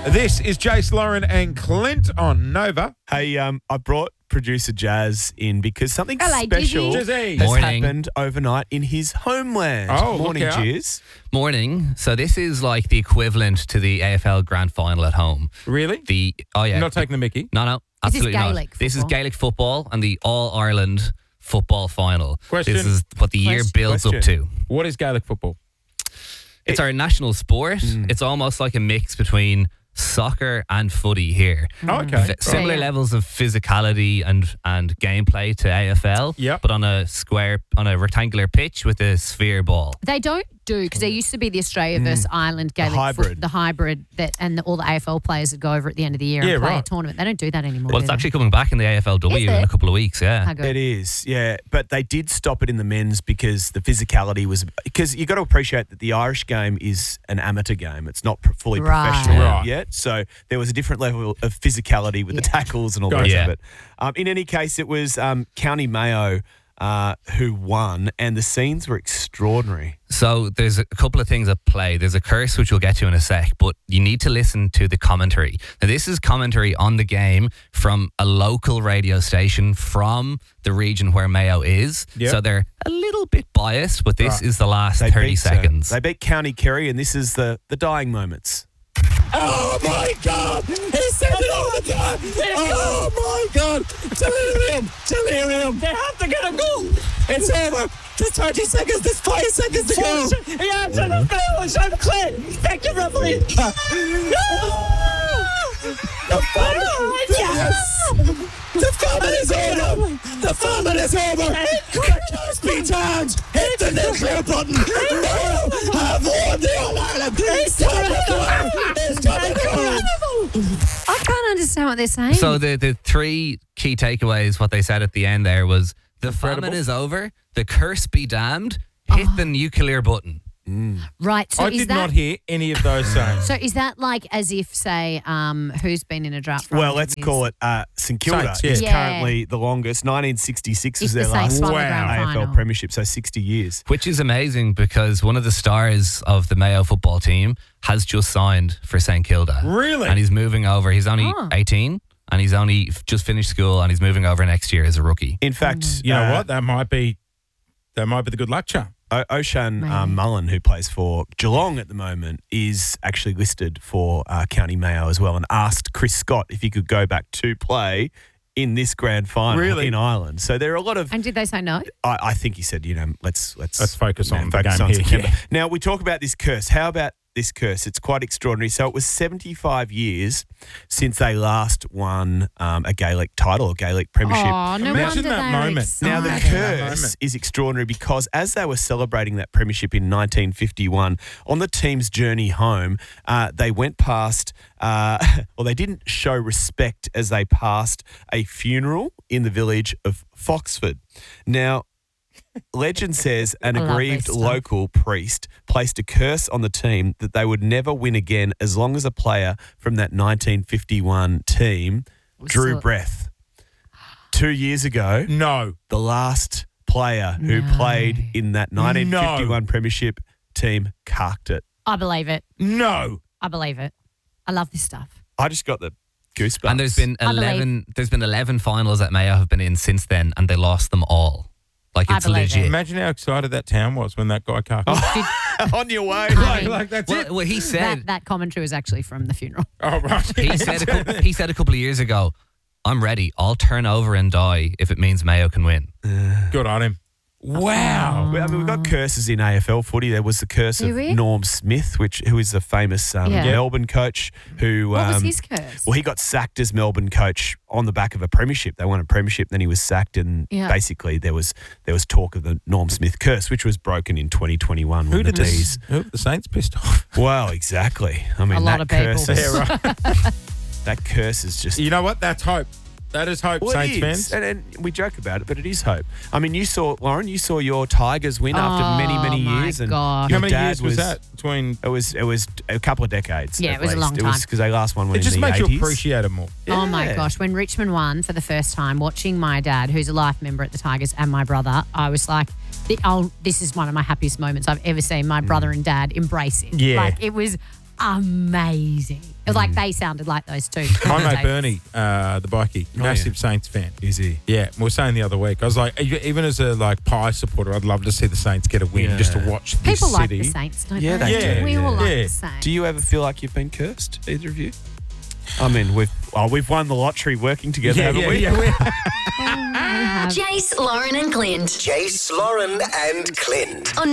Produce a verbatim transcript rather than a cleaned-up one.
This is Jace, Lauren and Clint on Nova. Hey, um, I brought producer Jazz in because something Hello, special Jizzy. has Morning. happened overnight in his homeland. Oh, look Morning, out. Jizz. Morning. So this is like the equivalent to the A F L Grand Final at home. Really? The oh yeah, You're not taking the mickey? no no Is this absolutely Gaelic not. This is football? Gaelic football and the All Ireland football final. Question. This is what the year Question. builds up Question. to. What is Gaelic football? It's our national sport. Mm. It's almost like a mix between soccer and footy here. Oh, okay. V- Similar Yeah. levels of physicality and and gameplay to A F L. Yep. But on a square, on a rectangular pitch with a sphere ball. They don't do, because there used to be the Australia versus Ireland Gaelic hybrid. foot- the hybrid that, and the, all the A F L players would go over at the end of the year Yeah, and play a right. tournament. They don't do that anymore. Well, do it's they? actually coming back in the A F L W Is in it? a couple of weeks. Yeah. How good. It is, yeah. But they did stop it in the men's because the physicality was... Because you got to appreciate that the Irish game is an amateur game. It's not pr- fully Right. professional Right. yet. So there was a different level of physicality with the Yeah. tackles and all the Gotcha. rest of Yeah. it. Um, in any case, it was um, County Mayo uh, who won, and the scenes were extraordinary. So there's a couple of things at play. There's a curse, which we'll get to in a sec, but you need to listen to the commentary. Now, this is commentary on the game from a local radio station from the region where Mayo is. Yep. So they're a little bit biased, but this Right. is the last They thirty beat, uh, seconds. they beat County Kerry, and this is the, the dying moments. Oh my God! He said it all the time! Oh my God! Delirium! Delirium! They have to get a goal! It's over! There's thirty seconds, there's five seconds to go! He answered the finish! I'm clear! Thank you, referee! The famine! Yes! The famine is over! The famine is over! Quick, speed times! Hit the nuclear button! Mayo have won the All-Ireland! It's coming! It's coming! I can't understand what they're saying. So the, the three key takeaways, what they said at the end there was the famine Incredible. is over, the curse be damned, hit the nuclear button. right. So I is did that not hear any of those sayings. so is that like as if, say, um, who's been in a drought for Well, one hundred let's years? call it uh, St Kilda Saints, yeah. is Yeah. currently the longest. nineteen sixty-six If was the their Saints last won the Wow. grand A F L final. premiership, so sixty years. Which is amazing because one of the stars of the Mayo football team has just signed for St Kilda. Really? And he's moving over. He's only Oh. eighteen and he's only f- just finished school and he's moving over next year as a rookie. In fact, You know uh, what? That might be that might be the good luck charm. O- O'Shan Maybe. um, Mullen, who plays for Geelong at the moment, is actually listed for uh, County Mayo as well, and asked Chris Scott if he could go back to play in this grand final Really? in Ireland. So there are a lot of. And did they say no? I, I think he said, you know, let's let's Let's focus you know, on the focus game on here, September. yeah. Now we talk about this curse. How about this curse? It's quite extraordinary. So it was seventy-five years since they last won um, a Gaelic title, a Gaelic premiership. Oh, no Imagine wonder that they were moment. Now, the excited. that curse moment. is extraordinary because as they were celebrating that premiership in nineteen fifty-one, on the team's journey home, uh, they went past, uh, well, they didn't show respect as they passed a funeral in the village of Foxford. Now, legend says an I love aggrieved this stuff. local priest placed a curse on the team that they would never win again as long as a player from that nineteen fifty-one team drew So- breath. Two years ago, No. the last player who No. played in that nineteen fifty-one premiership team carked it. I believe it. No. I believe it. I love this stuff. I just got the goosebumps. And there's been I believe- eleven there's been eleven finals that Mayo have been in since then and they lost them all. Like I it's believe it. legit. Imagine how excited that town was when that guy carved. Did- on your way. I like, mean, like that's it. Well, well, he that, said that commentary was actually from the funeral. Oh right. he said a couple, he said a couple of years ago, I'm ready. I'll turn over and die if it means Mayo can win. Good on him. Wow. I mean, we've got curses in A F L footy. There was the curse Do of we? Norm Smith, which who is a famous um, Yeah. Melbourne coach who. What was um, his curse? Well, he got sacked as Melbourne coach on the back of a premiership. They won a premiership, then he was sacked, and Yeah. basically there was there was talk of the Norm Smith curse, which was broken in twenty twenty-one Who when the did this? D's. Who the Saints pissed off? Well, exactly. I mean, A lot that of people. curse. Is, Yeah, right. that curse is just. You know what? That's hope. That is hope, Well, Saints it fans. is. And, and we joke about it, but it is hope. I mean, you saw, Lauren, you saw your Tigers win after many, many Oh, my years. And gosh. your How many dad years was that between? It was, it was a couple of decades. Yeah, at it was a least. long It was time. because they last won one It in just the makes eighties. you appreciate it more. Oh my Yeah. gosh, when Richmond won for the first time, watching my dad, who's a life member at the Tigers, and my brother, I was like, "The- oh, this is one of my happiest moments I've ever seen my brother and dad embracing. Yeah. Like, it was amazing. It was like they sounded like those two. My mate Bernie, uh, the bikie, massive Saints fan. Is he? Yeah, we were saying the other week. I was like, e- even as a like Pie supporter, I'd love to see the Saints get a win Yeah. just to watch this People like city. the Saints, don't Yeah, they? they do, We all yeah. like Yeah. the Saints. Do you ever feel like you've been cursed, either of you? I mean, we've oh, we've won the lottery working together, Yeah, haven't yeah, we? yeah, we- We have. Jace, Lauren, and Clint. Jace, Lauren, and Clint. On